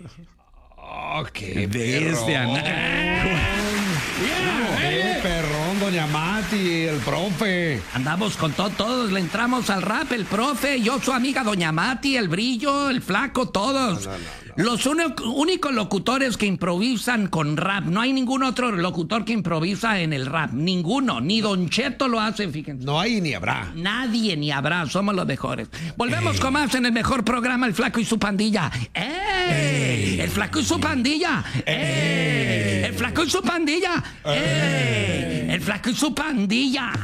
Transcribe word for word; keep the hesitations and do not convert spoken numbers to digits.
Oh, qué bestia. ¡Eh, perrón, doña Mati, el profe! Andamos con todo, todos le entramos al rap, el profe, yo su amiga doña Mati, el Brillo, el Flaco, todos. No, no, no, Los uno- únicos locutores que improvisan con rap. No hay ningún otro locutor que improvisa en el rap. Ninguno. Ni Don Cheto lo hace, fíjense. No hay ni habrá. Nadie ni habrá, somos los mejores. Volvemos con más en el mejor programa, El Flaco y su pandilla. ¡Eh! El Flaco y su pandilla. ¡Eh! El Flaco y su pandilla. ¡Eh! El Flaco y su pandilla.